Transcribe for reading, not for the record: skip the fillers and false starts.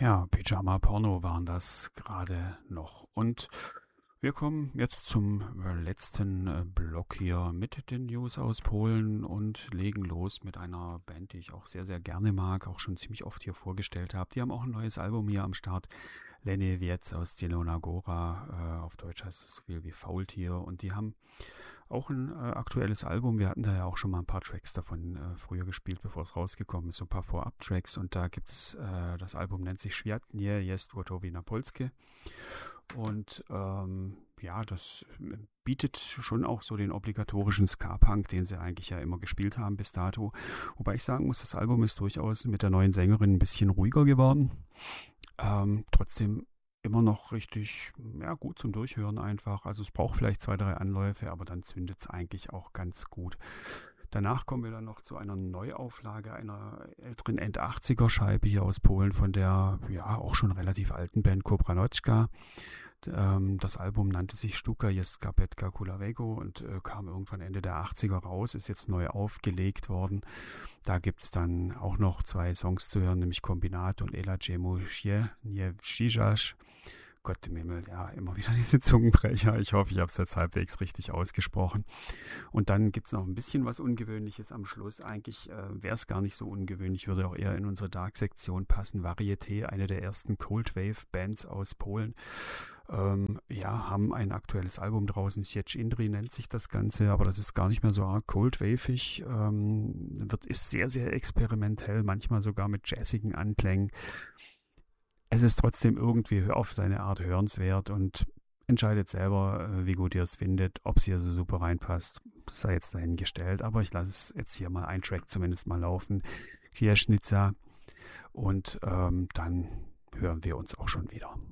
Ja, Pyjama Porno waren das gerade noch. Und wir kommen jetzt zum letzten Block hier mit den News aus Polen und legen los mit einer Band, die ich auch sehr, sehr gerne mag, auch schon ziemlich oft hier vorgestellt habe. Die haben auch ein neues Album hier am Start. Lenny Wiec aus Zielona Góra, auf Deutsch heißt es so viel wie Faultier. Und die haben auch ein aktuelles Album. Wir hatten da ja auch schon mal ein paar Tracks davon früher gespielt, bevor es rausgekommen ist. So ein paar Vorab-Tracks. Und da gibt's, das Album nennt sich Świat nie jest gotowy na Polskie. Und ja, das bietet schon auch so den obligatorischen Ska-Punk, den sie eigentlich ja immer gespielt haben bis dato. Wobei ich sagen muss, das Album ist durchaus mit der neuen Sängerin ein bisschen ruhiger geworden. Trotzdem immer noch richtig, ja, gut zum Durchhören einfach. Also es braucht vielleicht 2, 3 Anläufe, aber dann zündet es eigentlich auch ganz gut. Danach kommen wir dann noch zu einer Neuauflage einer älteren End-80er-Scheibe hier aus Polen von der, ja, auch schon relativ alten Band Kobranocka. Das Album nannte sich Sztuka jest Skarpetka Kulawego und kam irgendwann Ende der 80er raus, ist jetzt neu aufgelegt worden. Da gibt es dann auch noch 2 Songs zu hören, nämlich Kombinat und Ela Jemu Nie Shijash. Gott im Himmel, ja, immer wieder diese Zungenbrecher. Ich hoffe, ich habe es jetzt halbwegs richtig ausgesprochen. Und dann gibt es noch ein bisschen was Ungewöhnliches am Schluss. Eigentlich wäre es gar nicht so ungewöhnlich, würde auch eher in unsere Dark-Sektion passen. Varieté, eine der ersten Cold Wave-Bands aus Polen, ja, haben ein aktuelles Album draußen. Sieć Indri nennt sich das Ganze, aber das ist gar nicht mehr so arg Cold Wave-ig. Ist sehr, sehr experimentell, manchmal sogar mit jazzigen Anklängen. Es ist trotzdem irgendwie auf seine Art hörenswert und entscheidet selber, wie gut ihr es findet, ob es hier so super reinpasst, sei jetzt dahingestellt. Aber ich lasse es jetzt hier mal ein Track zumindest mal laufen. Klierschnitzer und dann hören wir uns auch schon wieder.